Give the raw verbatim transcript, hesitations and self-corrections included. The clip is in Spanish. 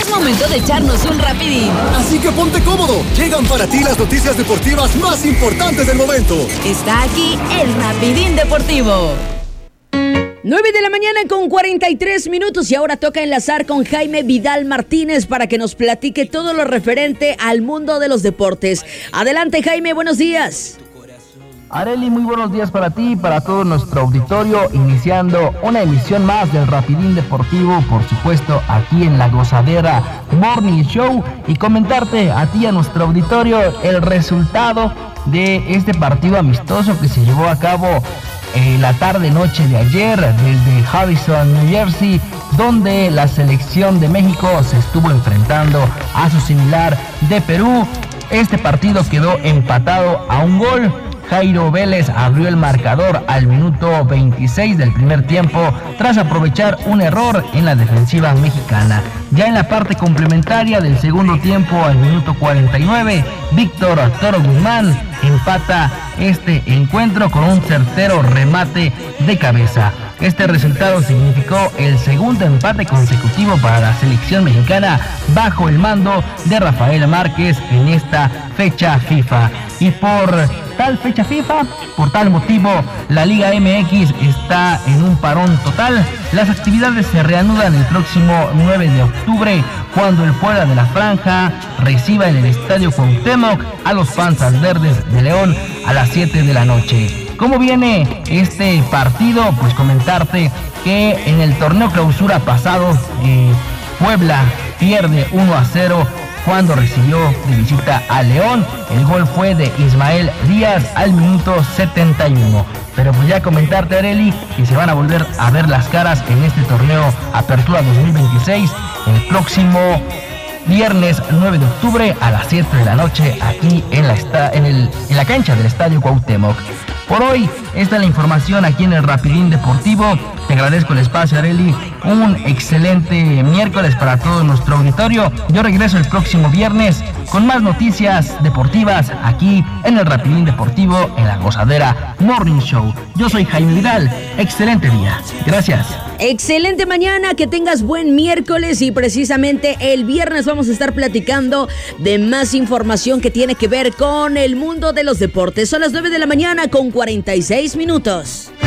Es momento de echarnos un rapidín. Así que ponte cómodo. Llegan para ti las noticias deportivas más importantes del momento. Está aquí el Rapidín Deportivo. nueve de la mañana con cuarenta y tres minutos y ahora toca enlazar con Jaime Vidal Martínez para que nos platique todo lo referente al mundo de los deportes. Adelante, Jaime, buenos días. Arely, muy buenos días para ti y para todo nuestro auditorio, iniciando una emisión más del Rapidín Deportivo, por supuesto, aquí en La Gozadera Morning Show, y comentarte a ti y a nuestro auditorio el resultado de este partido amistoso que se llevó a cabo eh, la tarde-noche de ayer desde Harrison, New Jersey, donde la selección de México se estuvo enfrentando a su similar de Perú. Este partido quedó empatado a un gol. Jairo Vélez abrió el marcador al minuto veintiséis del primer tiempo tras aprovechar un error en la defensiva mexicana. Ya en la parte complementaria del segundo tiempo, al minuto cuarenta y nueve, Víctor Toro Guzmán empata este encuentro con un certero remate de cabeza. Este resultado significó el segundo empate consecutivo para la selección mexicana bajo el mando de Rafael Márquez en esta fecha FIFA. Y por tal fecha FIFA, por tal motivo, la Liga M X está en un parón total. Las actividades se reanudan el próximo nueve de octubre, cuando el Puebla de la Franja reciba en el Estadio Cuauhtémoc a los Panzas Verdes de León a las siete de la noche. ¿Cómo viene este partido? Pues comentarte que en el torneo clausura pasado, eh, Puebla pierde uno a cero cuando recibió de visita a León. El gol fue de Ismael Díaz al minuto setenta y uno. Pero pues ya comentarte, Arely, que se van a volver a ver las caras en este torneo Apertura dos mil veintiséis el próximo viernes nueve de octubre a las siete de la noche aquí en la, esta, en el, en la cancha del Estadio Cuauhtémoc. Por hoy, esta es la información aquí en el Rapidín Deportivo. Te agradezco el espacio, Arely. Un excelente miércoles para todo nuestro auditorio. Yo regreso el próximo viernes con más noticias deportivas aquí en el Rapidín Deportivo en La Gozadera Morning Show. Yo soy Jaime Vidal. Excelente día. Gracias. Excelente mañana, que tengas buen miércoles y precisamente el viernes vamos a estar platicando de más información que tiene que ver con el mundo de los deportes. Son las nueve de la mañana con cuarenta y seis minutos.